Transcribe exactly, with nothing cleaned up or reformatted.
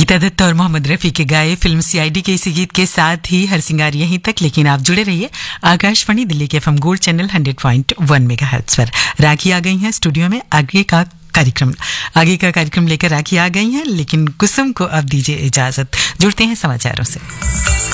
गीता दत्त और मोहम्मद रफी के गाए फिल्म सीआईडी के इसी गीत के साथ ही हर सिंगार यहीं तक, लेकिन आप जुड़े रहिए आकाशवाणी दिल्ली के FM gold channel hundred point वन मेगाहर्ट्ज पर। राखी आ गई हैं स्टूडियो में, आगे का कार्यक्रम आगे का कार्यक्रम लेकर राखी आ गई हैं, लेकिन कुसुम को अब दीजिए इजाजत। जुड़ते हैं समाचारों से।